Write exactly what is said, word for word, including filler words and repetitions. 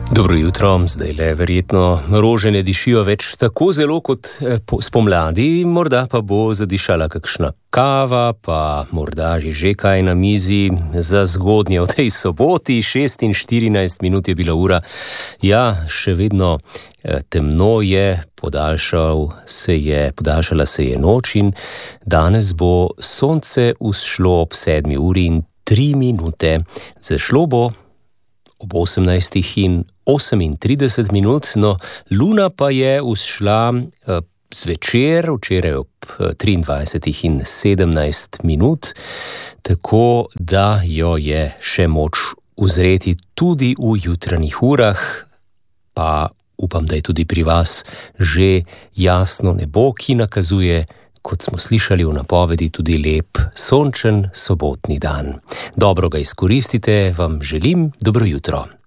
Dobro jutro, zdaj le verjetno rože ne dišijo več tako zelo kot spomladi, morda pa bo zadišala kakšna kava, pa morda že že kaj na mizi za zgodnje v tej soboti, šest in štirinajst minut je bila ura. Ja, še vedno temno je, podaljšal se je, podaljšala se je noč in danes bo sonce vzšlo ob sedmi uri in tri minute. Zašlo bo ob osemnajstih in osemintrideset minut, no luna pa je vzšla eh, zvečer, včeraj ob triindvajsetih in sedemnajst minut, tako da jo je še moč uzreti tudi v jutranjih urah, pa upam, da je tudi pri vas že jasno nebo, ki nakazuje, kot smo slišali v napovedi, tudi lep, sončen sobotni dan. Dobro ga izkoristite, vam želim dobro jutro.